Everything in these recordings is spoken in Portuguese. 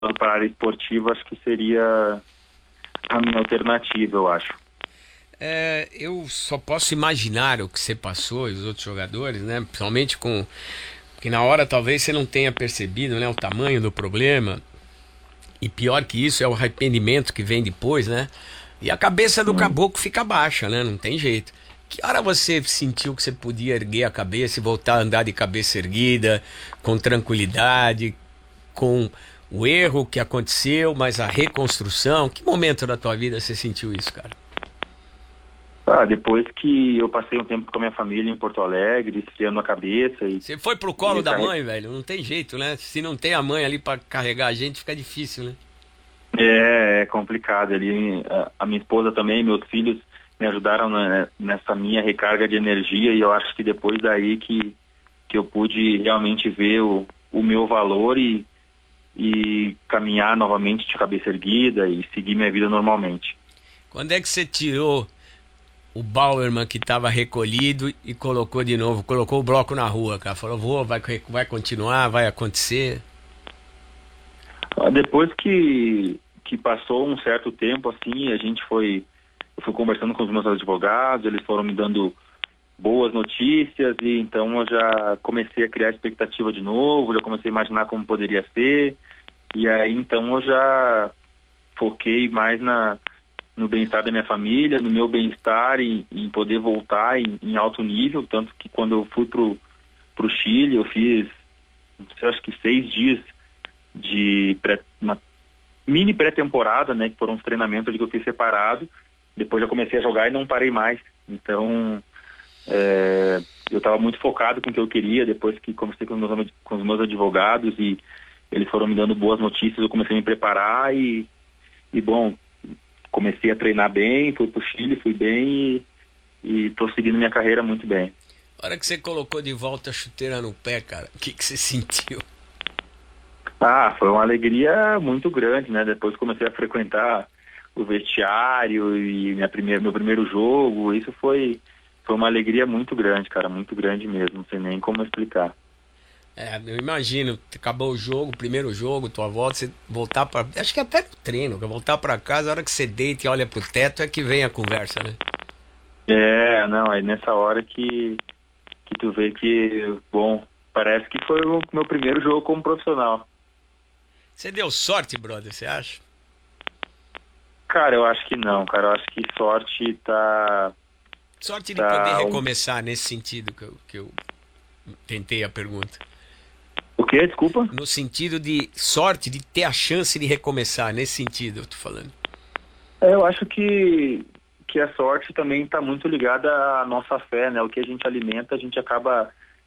para a área esportiva, acho que seria a minha alternativa, eu acho. Eu só posso imaginar o que você passou e os outros jogadores, né? Principalmente com... que na hora talvez você não tenha percebido, né, o tamanho do problema. E pior que isso é o arrependimento que vem depois, né? E a cabeça do Sim. caboclo fica baixa, né? Não tem jeito. Que hora você sentiu que você podia erguer a cabeça e voltar a andar de cabeça erguida, com tranquilidade, com o erro que aconteceu, mas a reconstrução? Que momento da tua vida você sentiu isso, cara? Depois que eu passei um tempo com a minha família em Porto Alegre, esfriando a cabeça Você foi pro e colo eu da carre- mãe, velho? Não tem jeito, né? Se não tem a mãe ali pra carregar a gente, fica difícil, né? é complicado ali. A minha esposa também, meus filhos me ajudaram nessa minha recarga de energia e eu acho que depois daí que eu pude realmente ver o meu valor e caminhar novamente de cabeça erguida e seguir minha vida normalmente. Quando é que você tirou o Bauerman que estava recolhido e colocou de novo, colocou o bloco na rua, cara? Falou, vai continuar, vai acontecer. Depois que passou um certo tempo, assim, eu fui conversando com os meus advogados, eles foram me dando boas notícias e então eu já comecei a criar expectativa de novo, já comecei a imaginar como poderia ser e aí então eu já foquei mais no bem-estar da minha família, no meu bem-estar em poder voltar em alto nível, tanto que quando eu fui pro Chile eu fiz, não sei, acho que 6 dias de uma mini pré-temporada, né, que foram os treinamentos ali que eu fiz separado. Depois já comecei a jogar e não parei mais. Então, eu estava muito focado com o que eu queria. Depois que conversei com os meus advogados e eles foram me dando boas notícias, eu comecei a me preparar e bom, comecei a treinar bem, fui pro Chile, fui bem e tô seguindo minha carreira muito bem. A hora que você colocou de volta a chuteira no pé, cara, o que você sentiu? Foi uma alegria muito grande, né? Depois comecei a frequentar o vestiário e meu primeiro jogo. Isso foi uma alegria muito grande, cara, muito grande mesmo. Não sei nem como explicar. Eu imagino, acabou o jogo, o primeiro jogo, tua volta, você voltar pra. Acho que até no treino, voltar pra casa, a hora que você deita e olha pro teto é que vem a conversa, né? Não, aí nessa hora que tu vê que, bom, parece que foi o meu primeiro jogo como profissional. Você deu sorte, brother, você acha? Cara, eu acho que não, cara. Eu acho que sorte Sorte de poder tá recomeçar nesse sentido que eu tentei a pergunta. O quê? Desculpa? No sentido de sorte de ter a chance de recomeçar, nesse sentido eu tô falando. Eu acho que a sorte também está muito ligada à nossa fé, né? O que a gente alimenta, a gente acaba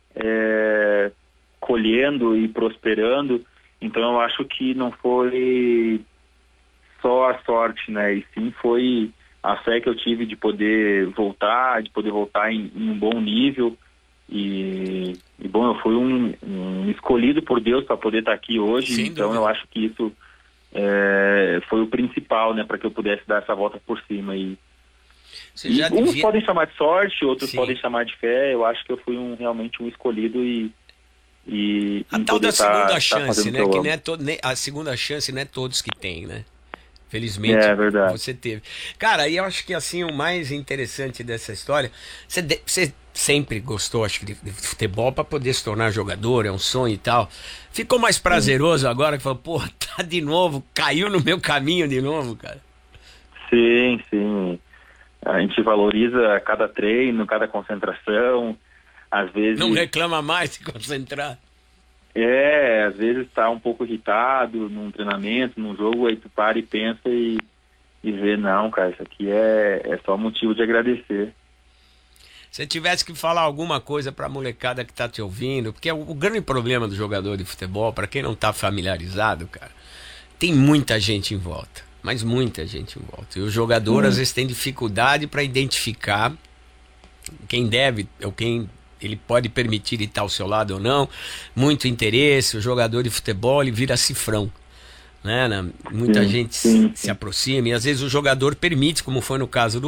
colhendo e prosperando. Então eu acho que não foi só a sorte, né? E sim foi a fé que eu tive de poder voltar em um bom nível. E bom, eu fui um escolhido por Deus para poder estar aqui hoje. Sem Então eu dúvida. acho que isso foi o principal, né? Para que eu pudesse dar essa volta por cima. Você E já uns devia. podem chamar de sorte, outros Sim. podem chamar de fé. Eu acho que eu fui realmente um escolhido e A em tal poder da segunda tá chance, fazendo o que né? eu Que amo. a segunda chance não é todos que têm, né? Felizmente É verdade. você teve. Cara, e eu acho que assim, o mais interessante dessa história, você sempre gostou, acho que, de futebol para poder se tornar jogador, é um sonho e tal. Ficou mais Sim, prazeroso agora que falou, pô, tá de novo, caiu no meu caminho de novo, cara. sim, sim. A gente valoriza cada treino, cada concentração. Às Não vezes, reclama mais se concentrar. às vezes tá um pouco irritado num treinamento, num jogo, aí tu para e pensa e vê, não, cara, isso aqui é só motivo de agradecer. Se tivesse que falar alguma coisa pra molecada que tá te ouvindo, porque o grande problema do jogador de futebol, pra quem não tá familiarizado, cara, tem muita gente em volta, mas muita gente em volta. E o jogador às Sim, vezes tem dificuldade para identificar quem deve ou quem ele pode permitir estar ao seu lado ou não. Muito interesse, o jogador de futebol ele vira cifrão, né? Muita sim, gente sim, se sim. aproxima e às vezes o jogador permite, como foi no caso do